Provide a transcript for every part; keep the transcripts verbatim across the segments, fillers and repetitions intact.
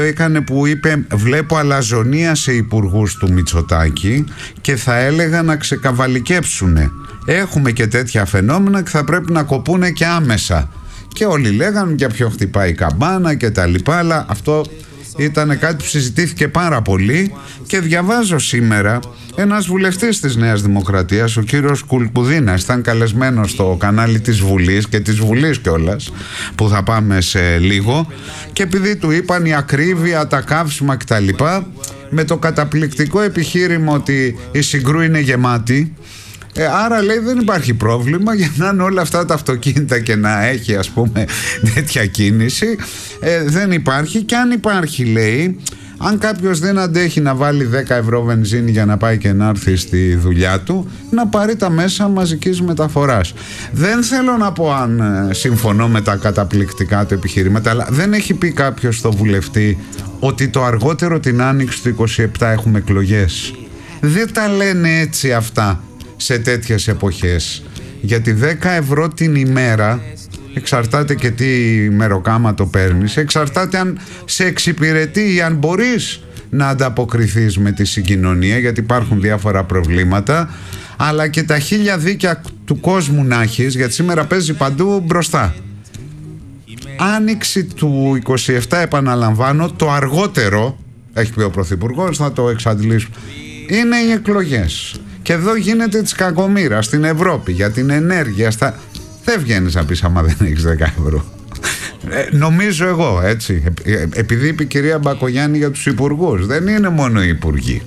έκανε που είπε βλέπω αλαζονία σε υπουργούς του Μητσοτάκη και θα έλεγα να ξεκαβαλικέψουνε. Έχουμε και τέτοια φαινόμενα και θα πρέπει να κοπούνε και άμεσα. Και όλοι λέγανε για ποιο χτυπάει η καμπάνα και τα λοιπά, αλλά αυτό ήταν κάτι που συζητήθηκε πάρα πολύ. Και διαβάζω σήμερα ένας βουλευτής της Νέας Δημοκρατίας, ο κύριος Κουλκουδίνας, ήταν καλεσμένος στο κανάλι της Βουλής και της Βουλής κιόλας, που θα πάμε σε λίγο, και επειδή του είπαν η ακρίβεια, τα καύσιμα κτλ, με το καταπληκτικό επιχείρημα ότι η Συγκρού είναι γεμάτη, Ε, άρα λέει δεν υπάρχει πρόβλημα για να είναι όλα αυτά τα αυτοκίνητα και να έχει ας πούμε τέτοια κίνηση, ε, δεν υπάρχει. Και αν υπάρχει, λέει, αν κάποιος δεν αντέχει να βάλει δέκα ευρώ βενζίνη για να πάει και να έρθει στη δουλειά του, να πάρει τα μέσα μαζικής μεταφοράς. Δεν θέλω να πω αν ε, συμφωνώ με τα καταπληκτικά του επιχειρήματα, αλλά δεν έχει πει κάποιος στο βουλευτή ότι το αργότερο την άνοιξη του είκοσι επτά έχουμε εκλογές? Δεν τα λένε έτσι αυτά σε τέτοιες εποχές, γιατί δέκα ευρώ την ημέρα εξαρτάται και τι μεροκάμα το παίρνεις, εξαρτάται αν σε εξυπηρετεί ή αν μπορείς να ανταποκριθείς με τη συγκοινωνία, γιατί υπάρχουν διάφορα προβλήματα, αλλά και τα χίλια δίκια του κόσμου να έχεις, γιατί σήμερα παίζει παντού μπροστά. Άνοιξη του είκοσι επτά, επαναλαμβάνω, το αργότερο, έχει πει ο Πρωθυπουργός, θα το εξαντλήσουμε, είναι οι εκλογές. Και εδώ γίνεται της κακομοίρας στην Ευρώπη για την ενέργεια. Στα... Δεν βγαίνεις να πεις άμα δεν έχεις δέκα ευρώ. Ε, νομίζω εγώ, έτσι. Ε, επειδή είπε η κυρία Μπακογιάννη για τους υπουργούς, δεν είναι μόνο οι υπουργοί.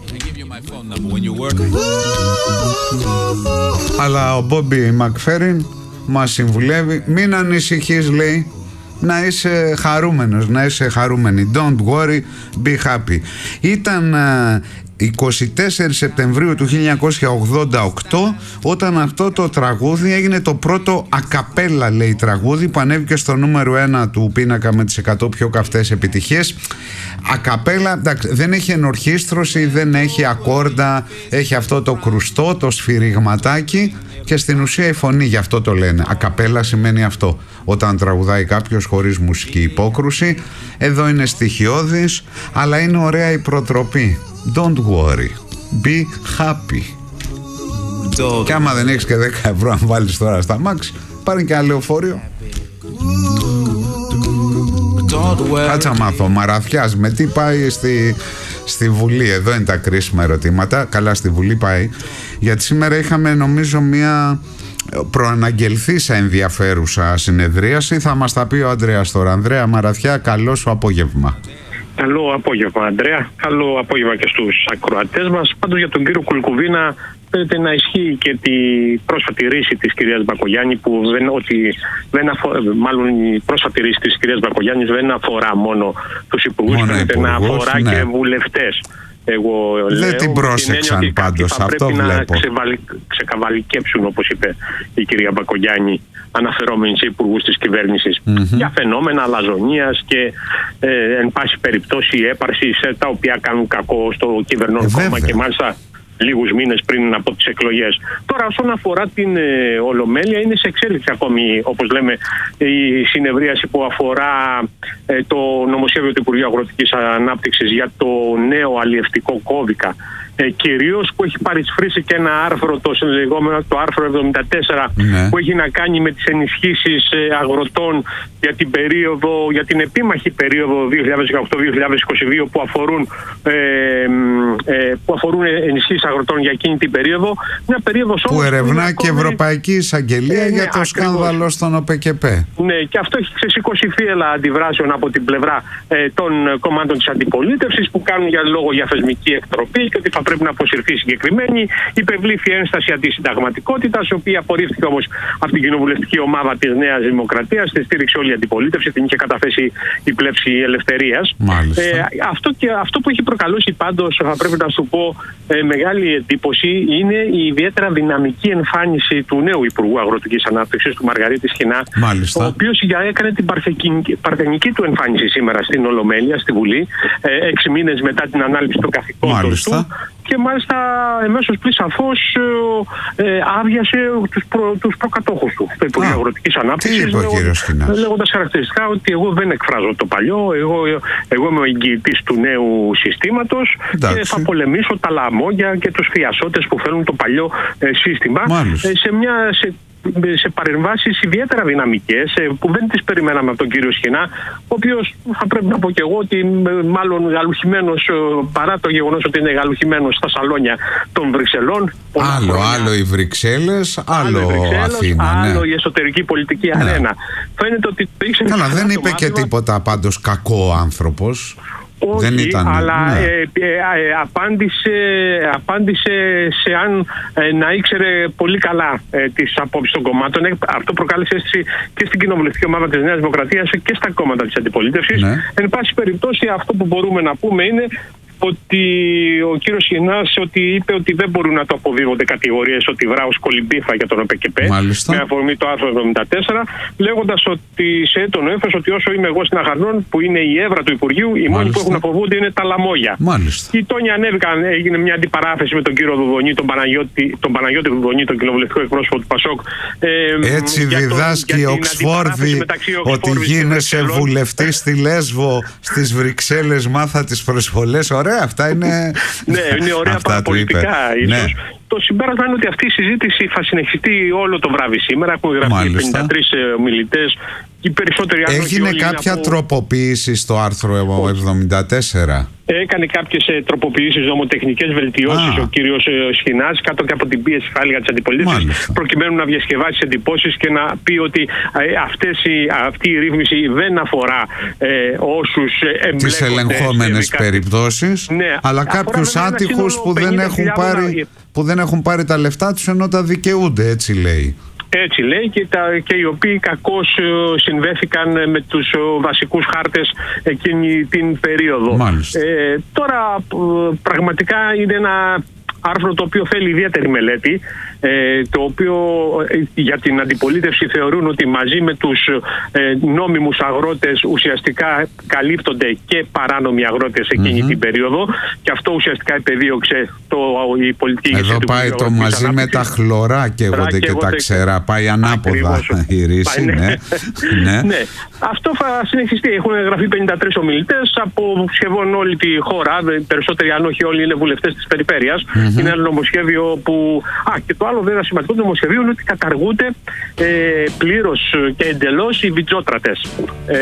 Αλλά ο Μπόμπι Μακφέριν μας συμβουλεύει, μην ανησυχείς, λέει, να είσαι χαρούμενος, να είσαι χαρούμενη. Don't worry, be happy. Ήταν είκοσι τέσσερις Σεπτεμβρίου του χίλια εννιακόσια ογδόντα οκτώ όταν αυτό το τραγούδι έγινε το πρώτο ακαπέλα, λέει, τραγούδι που ανέβηκε στο νούμερο ένα του πίνακα με τις εκατό πιο καυτές επιτυχίες. Ακαπέλα, εντάξει, δεν έχει ενορχήστρωση, δεν έχει ακόρντα, έχει αυτό το κρουστό, το σφυριγματάκι και στην ουσία η φωνή, γι' αυτό το λένε. Ακαπέλα σημαίνει αυτό, όταν τραγουδάει κάποιος χωρίς μουσική υπόκρουση. Εδώ είναι στοιχειώδης, αλλά είναι ωραία η προτροπή. Don't worry, be happy. Και άμα δεν έχεις και δέκα ευρώ αν βάλεις τώρα στα μάξι, πάρε και ένα λεωφορείο. Κάτσα μάθω, Μαραθιάς με τι πάει στη, στη Βουλή? Εδώ είναι τα κρίσιμα ερωτήματα. Καλά, στη Βουλή πάει, γιατί σήμερα είχαμε νομίζω μια προαναγγελθήσα ενδιαφέρουσα συνεδρίαση. Θα μας τα πει ο Ανδρέας τώρα. Ανδρέα Μαραθιά, καλό σου απόγευμα. Καλό απόγευμα, Ανδρέα. Καλό απόγευμα και στους ακροατές μας. Πάντως για τον κύριο Κουλκουδίνα φαίνεται να ισχύει και την πρόσφατη ρίση της κυρίας Μπακογιάννη, που δεν, ότι δεν αφορά, μάλλον η πρόσφατη ρίση της κυρίας Μπακογιάννης δεν αφορά μόνο τους υπουργούς, φαίνεται να αφορά ναι. και βουλευτές. Εγώ δεν λέω, την πρόσεξαν πάντως, αυτό πρέπει βλέπω. Να ξεβαλι, ξεκαβαλικέψουν, όπως είπε η κυρία Μπακογιάννη, αναφερόμενοι σε υπουργούς της κυβέρνησης, mm-hmm. για φαινόμενα αλαζονίας και ε, εν πάση περιπτώσει έπαρσης, τα οποία κάνουν κακό στο κυβερνόν ε, κόμμα και μάλιστα λίγους μήνες πριν από τις εκλογές. Τώρα, όσον αφορά την ε, Ολομέλεια, είναι σε εξέλιξη ακόμη, όπως λέμε, η συνεδρίαση που αφορά ε, το νομοσχέδιο του Υπουργείου Αγροτικής Ανάπτυξης για το νέο αλλιευτικό κώδικα. Ε, κυρίως που έχει παρισφρήσει και ένα άρθρο, το λεγόμενο το άρθρο εβδομήντα τέσσερα, ναι. που έχει να κάνει με τις ενισχύσεις ε, αγροτών για την περίοδο, για την επίμαχη περίοδο δύο χιλιάδες δεκαοκτώ δύο χιλιάδες είκοσι δύο που αφορούν, ε, ε, που αφορούν ενισχύσεις αγροτών για εκείνη την περίοδο. Μια περίοδος που όμως ερευνά που και Ευρωπαϊκή Εισαγγελία ε, ναι, για το ακριβώς. σκάνδαλο στον ΟΠΕΚΕΠΕ. Ναι, και αυτό έχει ξεσηκώσει φύελα αντιδράσεων από την πλευρά ε, των κομμάτων της αντιπολίτευσης, που κάνουν για λόγο για θεσμική εκτροπή και ότι θα πρέπει να αποσυρθεί συγκεκριμένη. Υπευλήθη ένσταση αντισυνταγματικότητας, η οποία απορρίφθηκε όμως από την κοινοβουλευτική ομάδα της Νέας Δημοκρατίας. Τη στήριξε όλη η αντιπολίτευση, την είχε καταθέσει η πλεύση Ελευθερίας. Ε, αυτό, και, αυτό που έχει προκαλώσει πάντως, θα πρέπει να σου πω, ε, μεγάλη εντύπωση είναι η ιδιαίτερα δυναμική εμφάνιση του νέου Υπουργού Αγροτικής Ανάπτυξης, του Μαργαρίτη Σχοινά, ο οποίος έκανε την παρθενική, παρθενική του εμφάνιση σήμερα στην Ολομέλεια, στη Βουλή, ε, έξι μήνες μετά την ανάληψη των καθηκόντων του. και μάλιστα εμέσως πλην σαφώς ε, άδειασε τους, προ, τους προκατόχους του στο Υπουργείο Αγροτικής Ανάπτυξης, λέγοντας χαρακτηριστικά ότι εγώ δεν εκφράζω το παλιό, εγώ, εγώ είμαι ο εγγυητής του νέου συστήματος. Εντάξει. Και θα πολεμήσω τα λαμόγια και τους φιασότες που φέρνουν το παλιό ε, σύστημα ε, σε μια... Σε, σε παρεμβάσεις ιδιαίτερα δυναμικές που δεν τις περιμέναμε από τον κύριο Σχοινά, ο οποίος θα πρέπει να πω και εγώ ότι μάλλον γαλουχημένος, παρά το γεγονός ότι είναι γαλουχημένος στα σαλόνια των Βρυξελών. Άλλο, χρόνια, άλλο οι Βρυξέλλες, άλλο, άλλο η Αθήνα. Άλλο ναι. η εσωτερική πολιτική ναι. αρένα. Φαίνεται ότι το ήξερε. Καλά, δεν είπε και τίποτα πάντως κακό άνθρωπος. Όχι, δεν ήταν, αλλά ναι. ε, ε, ε, απάντησε, απάντησε σε αν ε, να ήξερε πολύ καλά ε, τις απόψεις των κομμάτων. Ε, αυτό προκάλεσε αίσθηση και στην κοινοβουλευτική ομάδα της Νέας Δημοκρατίας και στα κόμματα της αντιπολίτευσης. Ναι. Εν πάση περιπτώσει, αυτό που μπορούμε να πούμε είναι ότι ο κύριος Σχοινάς ότι είπε ότι δεν μπορούν να το αποδίδονται κατηγορίες ότι βράος κολυμπήφα για τον ΟΠΕΚΕΠΕ με αφορμή το άρθρο εβδομήντα τέσσερα, λέγοντας ότι σε έτονο έφος ότι όσο είμαι εγώ στην Αχαρνών, που είναι η έδρα του Υπουργείου, οι μόνοι που έχουν να φοβούνται είναι τα λαμόγια. Μάλιστα. Οι τόνοι ανέβηκαν, έγινε μια αντιπαράθεση με τον κύριο Δουδονή, τον Παναγιώτη, τον Παναγιώτη Δουδονή, τον κοινοβουλευτικό εκπρόσωπο του ΠΑΣΟΚ. Ε, Έτσι διδάσκει η Οξφόρδη ότι γίνεσαι βουλευτής στη Λέσβο, στις Βρυξέλλες, μάθα τις προσβολές. Ωραία, αυτά είναι. Ναι, είναι ωραία παραπολιτικά ίσως. Ναι. Το συμπέρασμα είναι ότι αυτή η συζήτηση θα συνεχιστεί όλο το βράδυ σήμερα. Έχουν γραφτεί πενήντα τρεις ομιλητές. Οι περισσότεροι Έγινε κάποια από... τροποποίηση στο άρθρο εβδομήντα τέσσερα. Έκανε κάποιες τροποποιήσεις, νομοτεχνικές βελτιώσεις ο κύριος Σχοινάς, κάτω και από την πίεση θα έλεγα της αντιπολίτευσης, προκειμένου να διασκευάσει εντυπώσεις και να πει ότι αυτές οι, αυτή η ρύθμιση δεν αφορά ε, όσους εμπλέκονται. Τις ελεγχόμενες περιπτώσεις, ναι, αλλά κάποιους άτυχους που δεν, έχουν πάρει, που δεν έχουν πάρει τα λεφτά τους ενώ τα δικαιούνται, έτσι λέει. Έτσι λέει και, τα, και οι οποίοι κακώς συνδέθηκαν με τους βασικούς χάρτες εκείνη την περίοδο. Ε, τώρα πραγματικά είναι ένα άρθρο το οποίο θέλει ιδιαίτερη μελέτη, ε, το οποίο ε, για την αντιπολίτευση θεωρούν ότι μαζί με τους ε, νόμιμους αγρότες ουσιαστικά καλύπτονται και παράνομοι αγρότες εκείνη mm-hmm. την περίοδο, και αυτό ουσιαστικά επεδίωξε το, η πολιτική. Εδώ πάει το μαζί με τα χλωρά καίγονται και τα ξερά, πάει ανάποδα η ρίση. Ναι. ναι. ναι. Αυτό θα συνεχιστεί. Έχουν γραφεί πενήντα τρεις ομιλητές από σχεδόν όλη τη χώρα, περισσότεροι αν όχι όλοι είναι βουλευτές της περιφέρειας. Mm-hmm. Είναι ένα νομοσχέδιο που... Α, και το άλλο βέβαια σημαντικό του νομοσχεδίου είναι ότι καταργούνται ε, πλήρως και εντελώς οι βιτζότρατες. Ε,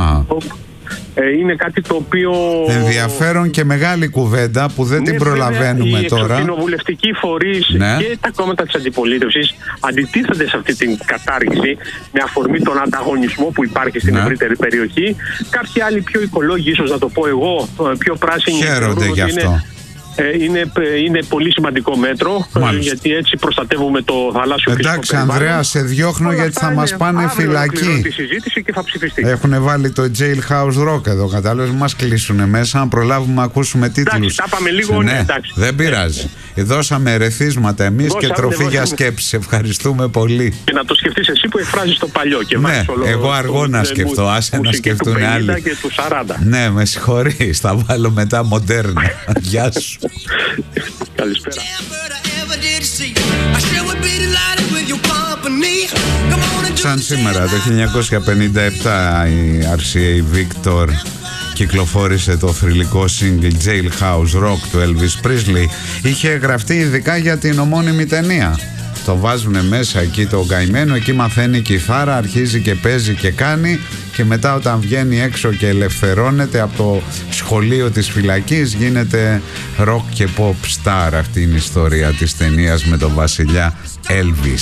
ε, είναι κάτι το οποίο... Ενδιαφέρον και μεγάλη κουβέντα που δεν ναι, την προλαβαίνουμε βέβαια, τώρα. Οι κοινοβουλευτικοί φορείς ναι. και τα κόμματα της αντιπολίτευσης αντιτίθενται σε αυτή την κατάργηση με αφορμή τον ανταγωνισμό που υπάρχει στην ναι. ευρύτερη περιοχή. Κάποιοι άλλοι πιο οικολόγοι, ίσως να το πω εγώ, πιο πράσινοι, χαίρονται γι' αυτό. Είναι, Είναι, είναι πολύ σημαντικό μέτρο. Μάλιστα. Γιατί έτσι προστατεύουμε το θαλάσσιο φυσικό. Εντάξει, Ανδρέα, σε διώχνω γιατί θα μας πάνε φυλακή. Τη συζήτηση και θα ψηφιστεί. Έχουν βάλει το Jailhouse Rock εδώ, κατάλαβες, μας κλείσουνε μέσα. Αν προλάβουμε να ακούσουμε τίτλους. Εντάξει, τα πάμε λίγο. Ναι, εντάξει. Δεν πειράζει. Δώσαμε ερεθίσματα εμείς δώσαμε, και τροφή δώσαμε. Για σκέψη. Ευχαριστούμε πολύ. Και να το σκεφτείς εσύ που εκφράζεις το παλιό. Και ναι, όλο, εγώ αργό το, να σκεφτώ. Άσε να σκεφτούν άλλοι. Και του σαράντα. Ναι, με συγχωρείς. Θα βάλω μετά μοντέρνα. Γεια σου. Καλησπέρα. Σαν σήμερα το χίλια εννιακόσια πενήντα επτά η αρ σι έι Victor κυκλοφόρησε το θρυλικό single Jailhouse Rock του Elvis Presley. Είχε γραφτεί ειδικά για την ομώνυμη ταινία. Το βάζουνε μέσα εκεί το καημένο, εκεί μαθαίνει κιθάρα, αρχίζει και παίζει και κάνει, και μετά όταν βγαίνει έξω και ελευθερώνεται από το σχολείο της φυλακής γίνεται rock και pop star. Αυτή είναι η ιστορία της ταινίας με τον βασιλιά Elvis.